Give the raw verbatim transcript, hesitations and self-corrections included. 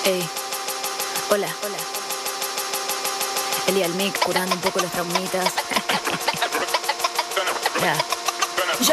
Ey, hola, hola. Eli al mic curando un poco los traumitas. Ya.